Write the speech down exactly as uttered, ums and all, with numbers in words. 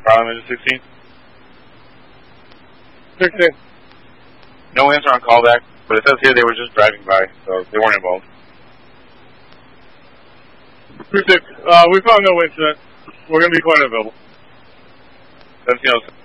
Problem is sixteen. sixteen. No answer on callback, but it says here they were just driving by, so they weren't involved. three six. Uh, we found no incident. We're going to be quite available. That's, you know,